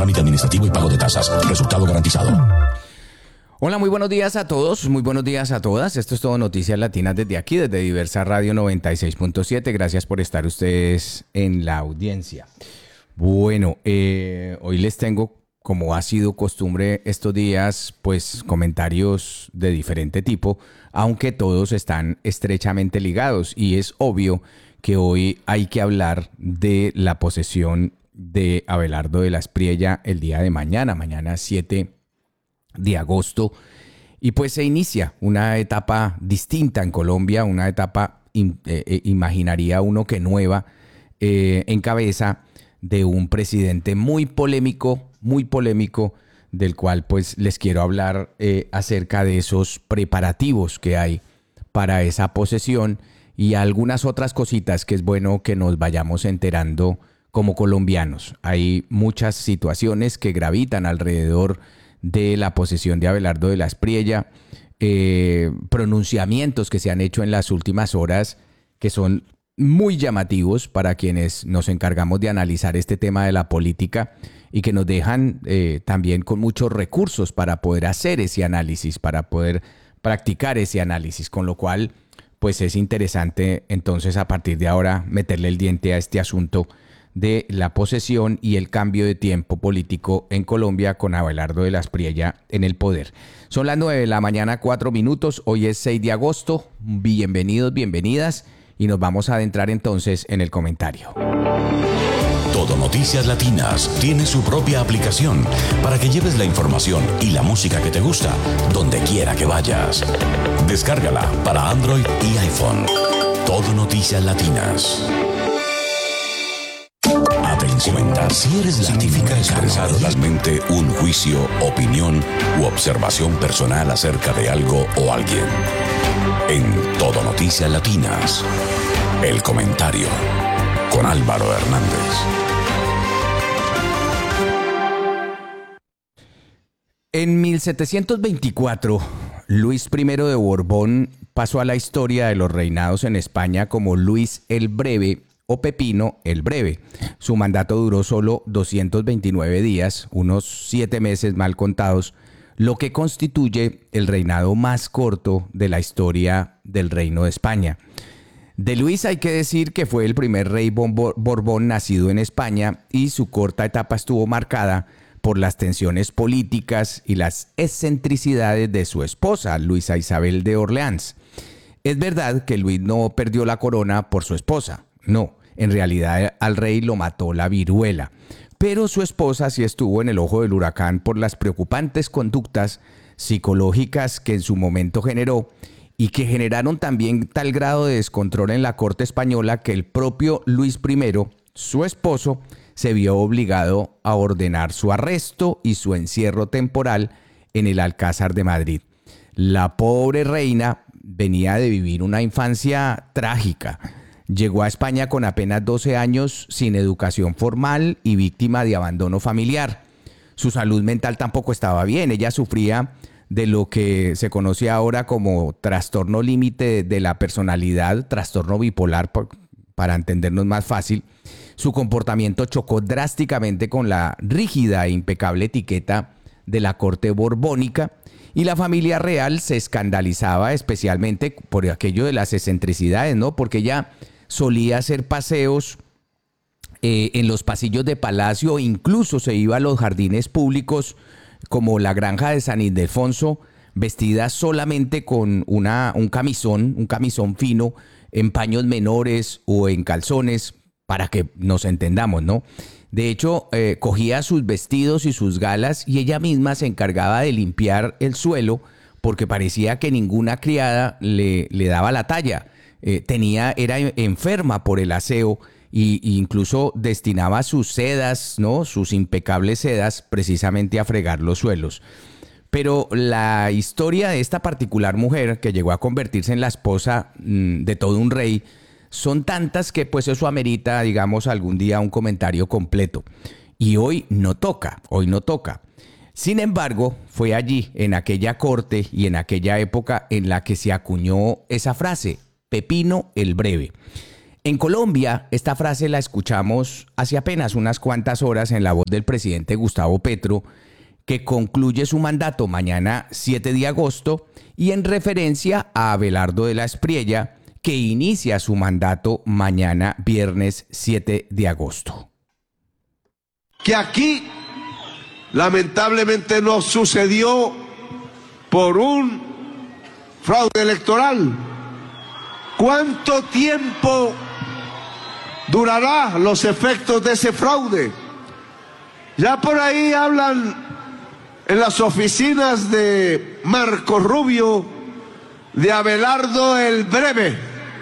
trámite administrativo y pago de tasas. Resultado garantizado. Hola, muy buenos días a todos, muy buenos días a todas. Esto es todo Noticias Latinas desde aquí, desde Diversa Radio 96.7. Gracias por estar ustedes en la audiencia. Bueno, hoy les tengo, como ha sido costumbre estos días, pues comentarios de diferente tipo, aunque todos están estrechamente ligados. Y es obvio que hoy hay que hablar de la posesión de Abelardo de la Espriella el día de mañana 7 de agosto, y pues se inicia una etapa distinta en Colombia, una etapa, imaginaría uno que nueva, en cabeza de un presidente muy polémico, del cual pues les quiero hablar acerca de esos preparativos que hay para esa posesión y algunas otras cositas que es bueno que nos vayamos enterando como colombianos. Hay muchas situaciones que gravitan alrededor de la posesión de Abelardo de la Espriella, pronunciamientos que se han hecho en las últimas horas que son muy llamativos para quienes nos encargamos de analizar este tema de la política y que nos dejan también con muchos recursos para poder hacer ese análisis, para poder practicar ese análisis, con lo cual pues es interesante entonces a partir de ahora meterle el diente a este asunto de la posesión y el cambio de tiempo político en Colombia con Abelardo de la Espriella en el poder. Son las 9 de la mañana, 4 minutos. Hoy es 6 de agosto. Bienvenidos, bienvenidas. Y nos vamos a adentrar entonces en el comentario. Todo Noticias Latinas tiene su propia aplicación para que lleves la información y la música que te gusta donde quiera que vayas. Descárgala para Android y iPhone. Todo Noticias Latinas. Atención, si eres latino, significa expresar oralmente un juicio, opinión u observación personal acerca de algo o alguien. En Todo Noticias Latinas, el comentario con Álvaro Hernández. En 1724, Luis I de Borbón pasó a la historia de los reinados en España como Luis el Breve o Pepino el Breve. Su mandato duró solo 229 días, unos 7 meses mal contados, lo que constituye el reinado más corto de la historia del Reino de España. De Luis hay que decir que fue el primer rey Borbón nacido en España y su corta etapa estuvo marcada por las tensiones políticas y las excentricidades de su esposa, Luisa Isabel de Orleans. Es verdad que Luis no perdió la corona por su esposa. No, en realidad al rey lo mató la viruela, pero su esposa sí estuvo en el ojo del huracán por las preocupantes conductas psicológicas que en su momento generó y que generaron también tal grado de descontrol en la corte española que el propio Luis I, su esposo, se vio obligado a ordenar su arresto y su encierro temporal en el Alcázar de Madrid. La pobre reina venía de vivir una infancia trágica. Llegó a España con apenas 12 años, sin educación formal y víctima de abandono familiar. Su salud mental tampoco estaba bien. Ella sufría de lo que se conoce ahora como trastorno límite de la personalidad, trastorno bipolar, para entendernos más fácil. Su comportamiento chocó drásticamente con la rígida e impecable etiqueta de la corte borbónica y la familia real se escandalizaba especialmente por aquello de las excentricidades, ¿no? Porque ella solía hacer paseos en los pasillos de palacio, incluso se iba a los jardines públicos como la granja de San Ildefonso, vestida solamente con un camisón fino, en paños menores o en calzones, para que nos entendamos, ¿no? De hecho, cogía sus vestidos y sus galas y ella misma se encargaba de limpiar el suelo porque parecía que ninguna criada le daba la talla. Era enferma por el aseo e incluso destinaba sus sedas, ¿no? Sus impecables sedas precisamente a fregar los suelos. Pero la historia de esta particular mujer que llegó a convertirse en la esposa de todo un rey son tantas que pues eso amerita, digamos, algún día un comentario completo. Y hoy no toca. Sin embargo, fue allí, en aquella corte y en aquella época en la que se acuñó esa frase, Pepino el Breve. En Colombia, esta frase la escuchamos hace apenas unas cuantas horas en la voz del presidente Gustavo Petro, que concluye su mandato mañana 7 de agosto y en referencia a Abelardo de la Espriella, que inicia su mandato mañana viernes 7 de agosto. Que aquí lamentablemente no sucedió por un fraude electoral. ¿Cuánto tiempo durará los efectos de ese fraude? Ya por ahí hablan en las oficinas de Marco Rubio de Abelardo el Breve.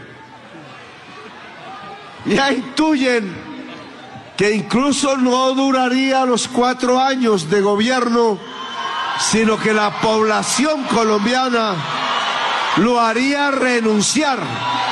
Ya intuyen que incluso no duraría los 4 años de gobierno, sino que la población colombiana lo haría renunciar.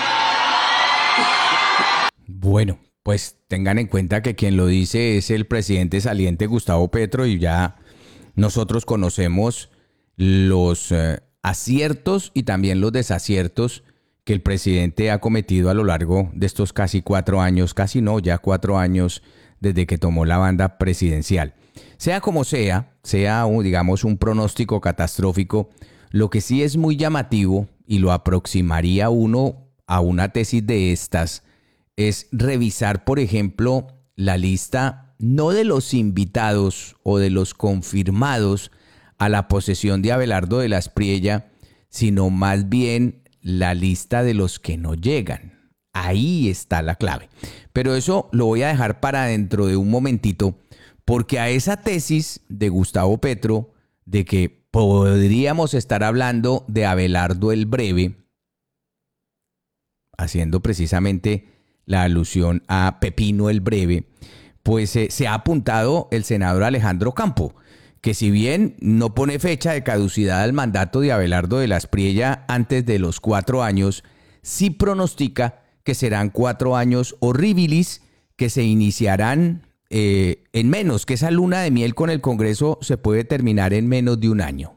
Bueno, pues tengan en cuenta que quien lo dice es el presidente saliente Gustavo Petro y ya nosotros conocemos los aciertos y también los desaciertos que el presidente ha cometido a lo largo de estos casi 4 años, casi no, ya 4 años desde que tomó la banda presidencial. Sea como sea, digamos un pronóstico catastrófico, lo que sí es muy llamativo y lo aproximaría uno a una tesis de estas es revisar, por ejemplo, la lista no de los invitados o de los confirmados a la posesión de Abelardo de la Espriella, sino más bien la lista de los que no llegan. Ahí está la clave. Pero eso lo voy a dejar para dentro de un momentito, porque a esa tesis de Gustavo Petro de que podríamos estar hablando de Abelardo el Breve, haciendo precisamente la alusión a Pepino el Breve, pues se ha apuntado el senador Alejandro Campo, que si bien no pone fecha de caducidad al mandato de Abelardo de la Espriella antes de los 4 años, sí pronostica que serán 4 años horribilis que se iniciarán en menos, que esa luna de miel con el Congreso se puede terminar en menos de un año.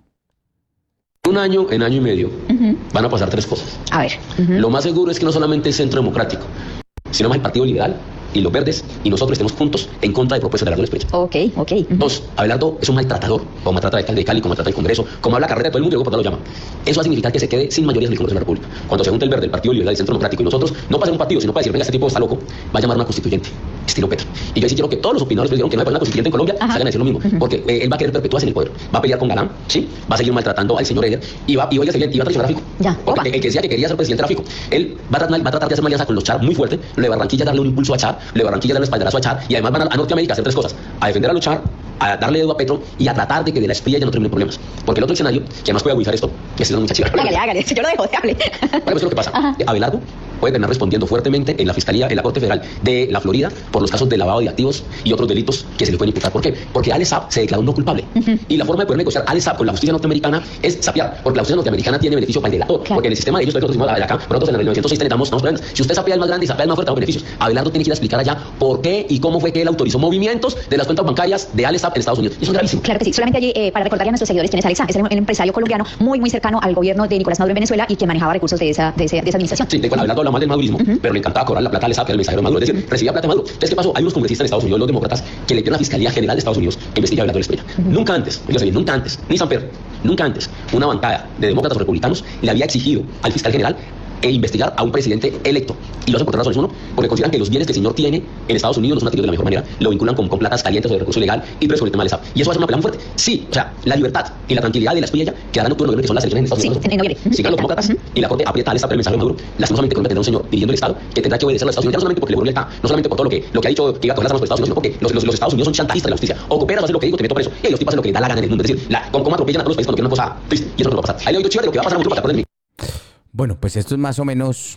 Un año, en año y medio, van a pasar 3 cosas. A ver. Lo más seguro es que no solamente el Centro Democrático, sino más el Partido Liberal y los verdes y nosotros estemos juntos en contra de propuestas de Abelardo de la Espriella. Ok. 2, Abelardo es un maltratador, como maltrata al alcalde de Cali, como maltrata el Congreso, como habla carrera de todo el mundo y luego por todo lo llama. Eso va a significar que se quede sin mayorías en el Congreso de la República. Cuando se junte el verde, el Partido Liberal, el Centro Democrático y nosotros, no para ser un partido, sino para decir, venga, este tipo está loco, va a llamar una constituyente, estilo Petro. Y yo sí quiero que todos los opinadores que dijeron que no hay una constituyente en Colombia salgan a decir lo mismo, porque él va a querer perpetuarse en el poder, va a pelear con Galán, ¿sí? Va a seguir maltratando al señor Eder y va a traicionar a Fico. Porque el que decía que quería ser presidente era Fico. Él va a tratar de hacer una alianza con los Char muy fuerte, lo de Barranquilla darle un impulso a Char, lo de Barranquilla darle un espaldarazo a Char, y además van a Norteamérica a hacer 3 cosas: a defender a los Char, a darle dedo a Petro y a tratar de que de la Espriella ya no termine problemas. Porque el otro escenario, que además puede agudizar esto, que es una mucha chiva. Hágale, yo lo dejo, hable. Bueno, pues es lo que pasa. Abelardo puede terminar respondiendo fuertemente en la Fiscalía, en la Corte Federal de la Florida, por los casos de lavado de activos y otros delitos que se le pueden imputar. ¿Por qué? Porque Alex Saab se declaró no culpable. Y la forma de poder negociar Alex Saab con la justicia norteamericana es sapear, porque la justicia norteamericana tiene beneficio para el delator. Claro. Porque en el sistema de ellos, nosotros decimos acá, nosotros en el 1906 le damos problemas. Si usted sapea el más grande y sapea el más fuerte, damos beneficios. Abelardo tiene que ir a explicar allá por qué y cómo fue que él autorizó movimientos de las cuentas bancarias de Alex Saab en Estados Unidos. Y eso es gravísimo. Claro que sí. Solamente allí, para recordarle a nuestros seguidores quién es Alex Saab, es el empresario colombiano muy cercano al gobierno de Nicolás Maduro en Venezuela y que manejaba recursos de esa administración. Sí, cuando Abelardo habla mal del madurismo, pero le encantaba cobrar la plata a Alex Saab, que era el mensajero de Maduro, es decir, recibía plata de Maduro. Entonces, ¿qué pasó? Hay unos congresistas en Estados Unidos, los demócratas, que le pidieron a la Fiscalía General de Estados Unidos que investigue a Abelardo de la Espriella. Nunca antes, ni Samper, nunca antes, una bancada de demócratas o republicanos le había exigido al fiscal general investigar a un presidente electo. Y lo hacen por 3 razones. 1, porque consideran que los bienes que el señor tiene en Estados Unidos no son adquiridos de la mejor manera, lo vinculan con platas calientes o de recurso ilegal y preso por el tema de Alex Saab. Y eso va a ser una pelea muy fuerte. Sí, o sea, la libertad y la tranquilidad de la Espriella quedarán en octubre, noviembre, que son las elecciones en Estados Unidos. En noviembre. Si ganan los demócratas y la Corte aprieta a Alex Saab el mensaje de Maduro, lastimosamente Colombia tendrá un señor dirigiendo el Estado que tendrá que obedecer a los Estados Unidos, no solamente porque le burle el no solamente por todo lo que ha dicho que iba a coger las armas por Estados Unidos, sino porque los Estados Unidos son chantajistas de la justicia. O cooperas, haces lo que digo, te meto preso. Y los tipos hacen lo que les da la gana en el mundo. Es decir, cómo atropellan a todos los países cuando quieren una cosa triste. Y eso no va a pasar. Ahí le doy chévere lo que va a pasar mucho para que Bueno, pues esto es más o menos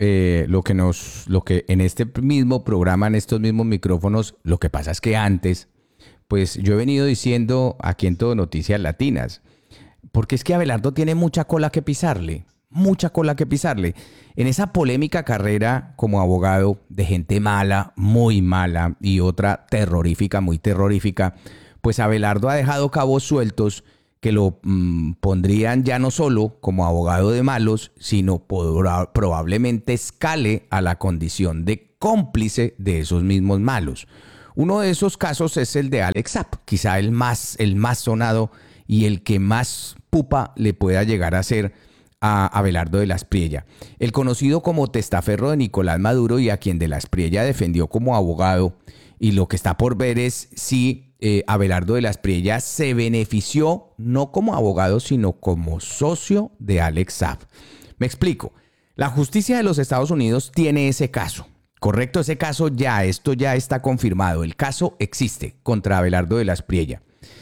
lo que en este mismo programa, en estos mismos micrófonos, lo que pasa es que antes, pues yo he venido diciendo aquí en Todo Noticias Latinas, porque es que Abelardo tiene mucha cola que pisarle. En esa polémica carrera como abogado de gente mala, muy mala, y otra terrorífica, muy terrorífica, pues Abelardo ha dejado cabos sueltos que lo pondrían ya no solo como abogado de malos, sino probablemente escale a la condición de cómplice de esos mismos malos. Uno de esos casos es el de Alex Saab, quizá el más sonado y el que más pupa le pueda llegar a hacer a Abelardo de la Espriella. El conocido como testaferro de Nicolás Maduro y a quien de la Espriella defendió como abogado. Y lo que está por ver es si Abelardo de la Espriella se benefició no como abogado, sino como socio de Alex Saab. Me explico. La justicia de los Estados Unidos tiene ese caso. Correcto, ese caso esto ya está confirmado. El caso existe contra Abelardo de la Espriella.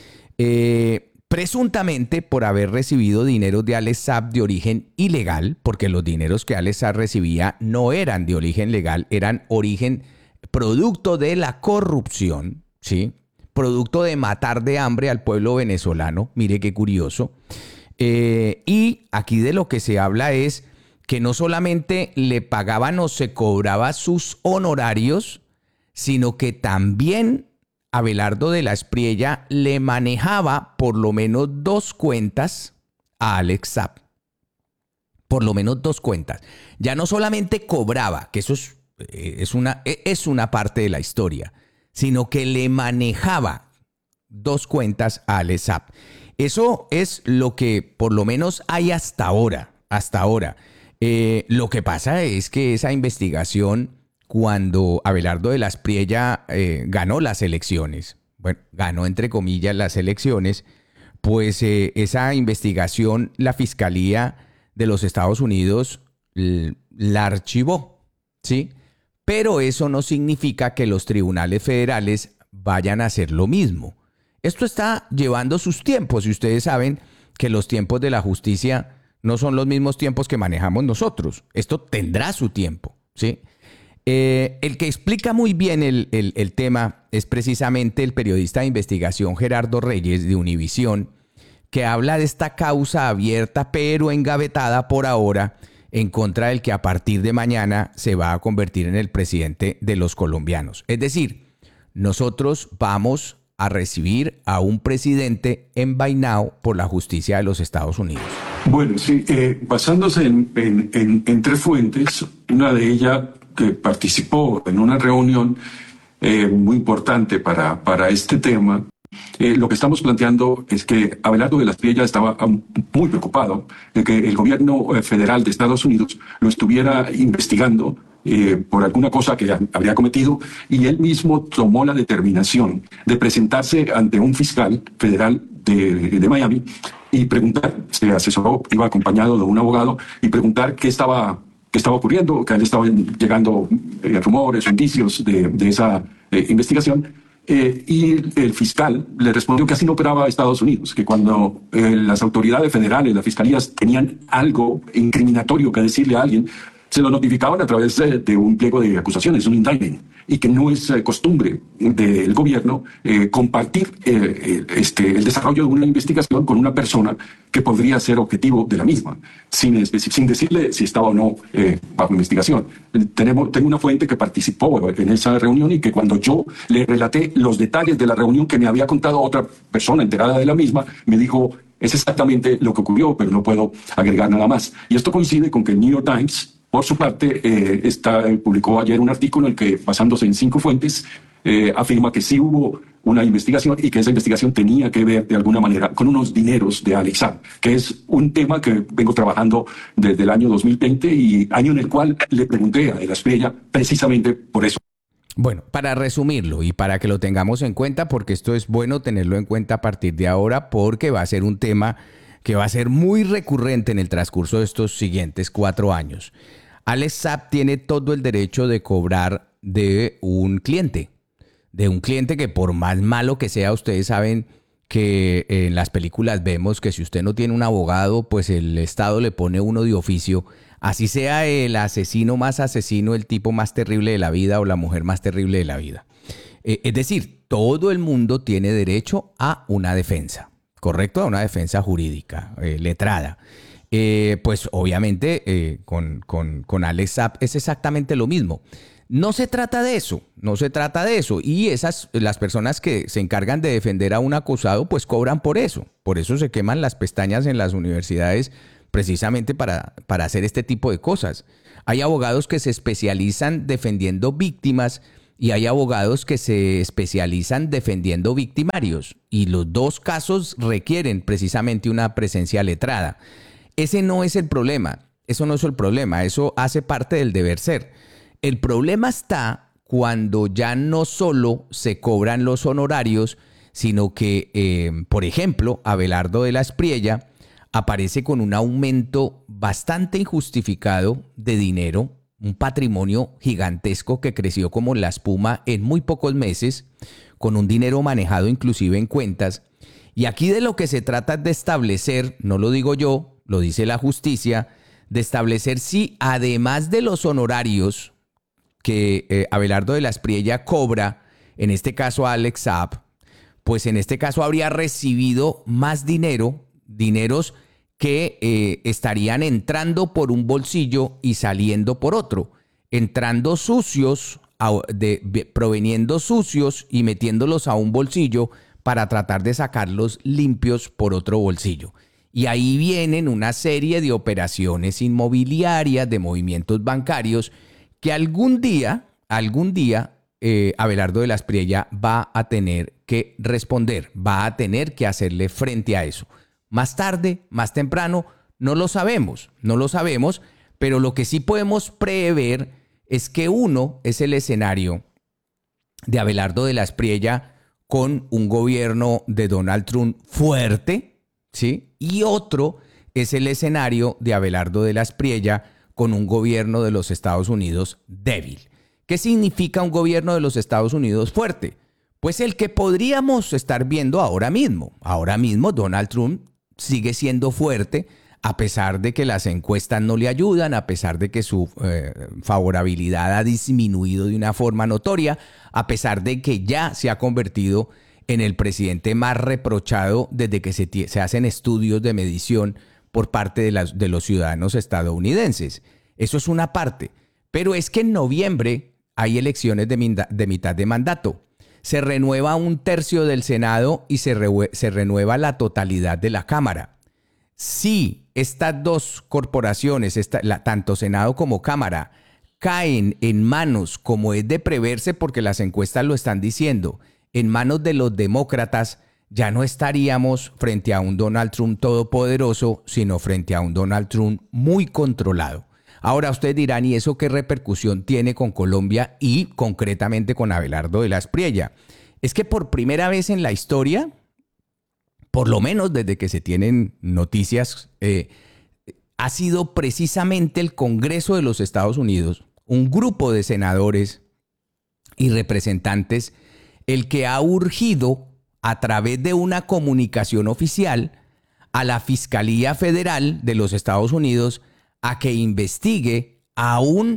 Presuntamente por haber recibido dineros de Alex Saab de origen ilegal, porque los dineros que Alex Saab recibía no eran de origen legal, eran producto de la corrupción, ¿sí? Producto de matar de hambre al pueblo venezolano. Mire qué curioso. Y aquí de lo que se habla es que no solamente le pagaban o se cobraba sus honorarios, sino que también Abelardo de la Espriella le manejaba por lo menos 2 cuentas a Alex Saab. Por lo menos 2 cuentas. Ya no solamente cobraba, que eso es una parte de la historia, sino que le manejaba 2 cuentas a Alex Saab. Eso es lo que por lo menos hay hasta ahora. Lo que pasa es que esa investigación, cuando Abelardo de la Espriella ganó las elecciones, bueno, ganó entre comillas las elecciones, pues esa investigación la Fiscalía de los Estados Unidos la archivó, ¿sí? Pero eso no significa que los tribunales federales vayan a hacer lo mismo. Esto está llevando sus tiempos y ustedes saben que los tiempos de la justicia no son los mismos tiempos que manejamos nosotros. Esto tendrá su tiempo, ¿sí? El que explica muy bien el tema es precisamente el periodista de investigación Gerardo Reyes de Univisión, que habla de esta causa abierta pero engavetada por ahora en contra del que a partir de mañana se va a convertir en el presidente de los colombianos. Es decir, nosotros vamos a recibir a un presidente envainado por la justicia de los Estados Unidos. Bueno, sí, basándose en 3 fuentes, una de ellas que participó en una reunión muy importante para este tema, lo que estamos planteando es que Abelardo de la Espriella estaba muy preocupado de que el gobierno federal de Estados Unidos lo estuviera investigando por alguna cosa que habría cometido, y él mismo tomó la determinación de presentarse ante un fiscal federal de Miami y preguntar, se asesoró, iba acompañado de un abogado, y preguntar qué estaba ocurriendo, que a él estaban llegando rumores, indicios de esa investigación. Y el fiscal le respondió que así no operaba Estados Unidos, que cuando las autoridades federales, las fiscalías, tenían algo incriminatorio que decirle a alguien, se lo notificaban a través de un pliego de acusaciones, un indictment, y que no es costumbre del gobierno compartir el desarrollo de una investigación con una persona que podría ser objetivo de la misma, sin decirle si estaba o no bajo investigación. Tengo una fuente que participó en esa reunión y que cuando yo le relaté los detalles de la reunión que me había contado otra persona enterada de la misma, me dijo: es exactamente lo que ocurrió, pero no puedo agregar nada más. Y esto coincide con que el New York Times, por su parte, publicó ayer un artículo en el que, basándose en 5 fuentes, afirma que sí hubo una investigación y que esa investigación tenía que ver de alguna manera con unos dineros de Alex Saab, que es un tema que vengo trabajando desde el año 2020 y año en el cual le pregunté a De la Espriella precisamente por eso. Bueno, para resumirlo y para que lo tengamos en cuenta, porque esto es bueno tenerlo en cuenta a partir de ahora, porque va a ser un tema que va a ser muy recurrente en el transcurso de estos siguientes 4 años. Alex Saab tiene todo el derecho de cobrar de un cliente que por más malo que sea, ustedes saben que en las películas vemos que si usted no tiene un abogado, pues el Estado le pone uno de oficio, así sea el asesino más asesino, el tipo más terrible de la vida o la mujer más terrible de la vida. Es decir, todo el mundo tiene derecho a una defensa, ¿correcto? A una defensa jurídica, letrada. Pues obviamente con Alex Saab es exactamente lo mismo. No se trata de eso, no se trata de eso. Y las personas que se encargan de defender a un acusado, pues cobran por eso. Por eso se queman las pestañas en las universidades, precisamente para hacer este tipo de cosas. Hay abogados que se especializan defendiendo víctimas y hay abogados que se especializan defendiendo victimarios. Y los dos casos requieren precisamente una presencia letrada. Ese no es el problema, eso no es el problema, eso hace parte del deber ser. El problema está cuando ya no solo se cobran los honorarios, sino que, por ejemplo, Abelardo de la Espriella aparece con un aumento bastante injustificado de dinero, un patrimonio gigantesco que creció como la espuma en muy pocos meses, con un dinero manejado inclusive en cuentas. Y aquí de lo que se trata es de establecer, no lo digo yo, lo dice la justicia, de establecer si además de los honorarios que Abelardo de la Espriella cobra, en este caso a Alex Saab, pues en este caso habría recibido más dineros que estarían entrando por un bolsillo y saliendo por otro, entrando sucios, proveniendo sucios y metiéndolos a un bolsillo para tratar de sacarlos limpios por otro bolsillo. Y ahí vienen una serie de operaciones inmobiliarias, de movimientos bancarios, que algún día Abelardo de la Espriella va a tener que responder, va a tener que hacerle frente a eso. Más tarde, más temprano, no lo sabemos, pero lo que sí podemos prever es que uno es el escenario de Abelardo de la Espriella con un gobierno de Donald Trump fuerte, ¿sí? Y otro es el escenario de Abelardo de la Espriella con un gobierno de los Estados Unidos débil. ¿Qué significa un gobierno de los Estados Unidos fuerte? Pues el que podríamos estar viendo ahora mismo. Ahora mismo Donald Trump sigue siendo fuerte a pesar de que las encuestas no le ayudan, a pesar de que su favorabilidad ha disminuido de una forma notoria, a pesar de que ya se ha convertido en el presidente más reprochado desde que se hacen estudios de medición por parte de los ciudadanos estadounidenses. Eso es una parte. Pero es que en noviembre hay elecciones de mitad de mandato. Se renueva un tercio del Senado y se renueva la totalidad de la Cámara. Si estas dos corporaciones, tanto Senado como Cámara, caen en manos, como es de preverse porque las encuestas lo están diciendo, en manos de los demócratas, ya no estaríamos frente a un Donald Trump todopoderoso, sino frente a un Donald Trump muy controlado. Ahora ustedes dirán, ¿y eso qué repercusión tiene con Colombia y concretamente con Abelardo de la Espriella? Es que por primera vez en la historia, por lo menos desde que se tienen noticias, ha sido precisamente el Congreso de los Estados Unidos, un grupo de senadores y representantes, el que ha urgido a través de una comunicación oficial a la Fiscalía Federal de los Estados Unidos a que investigue a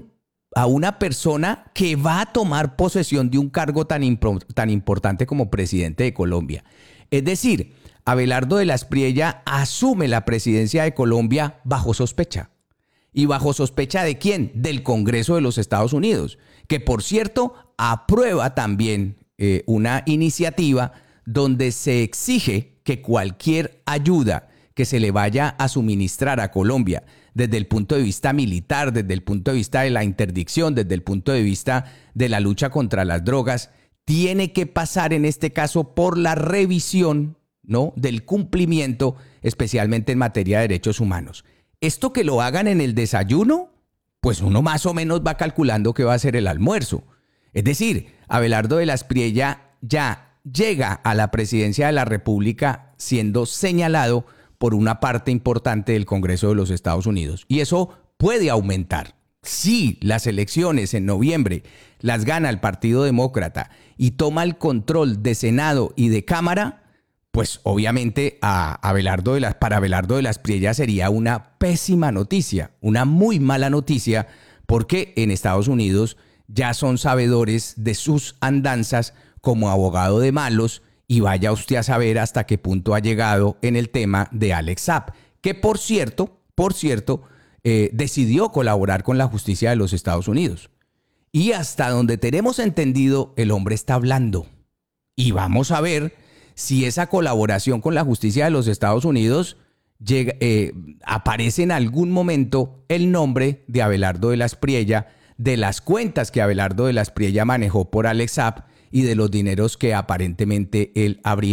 una persona que va a tomar posesión de un cargo tan importante como presidente de Colombia. Es decir, Abelardo de la Espriella asume la presidencia de Colombia bajo sospecha. ¿Y bajo sospecha de quién? Del Congreso de los Estados Unidos, que por cierto aprueba también una iniciativa donde se exige que cualquier ayuda que se le vaya a suministrar a Colombia desde el punto de vista militar, desde el punto de vista de la interdicción, desde el punto de vista de la lucha contra las drogas, tiene que pasar en este caso por la revisión, ¿no?, del cumplimiento, especialmente en materia de derechos humanos. Esto que lo hagan en el desayuno, pues uno más o menos va calculando que va a ser el almuerzo. Es decir, Abelardo de la Espriella ya llega a la presidencia de la República siendo señalado por una parte importante del Congreso de los Estados Unidos. Y eso puede aumentar. Si las elecciones en noviembre las gana el Partido Demócrata y toma el control de Senado y de Cámara, pues obviamente para Abelardo de la Espriella sería una pésima noticia, una muy mala noticia, porque en Estados Unidos ya son sabedores de sus andanzas como abogado de malos, y vaya usted a saber hasta qué punto ha llegado en el tema de Alex Saab, que por cierto, decidió colaborar con la justicia de los Estados Unidos. Y hasta donde tenemos entendido, el hombre está hablando. Y vamos a ver si esa colaboración con la justicia de los Estados Unidos aparece en algún momento el nombre de Abelardo de la Espriella, de las cuentas que Abelardo de la Espriella manejó por Alex Saab y de los dineros que aparentemente él habría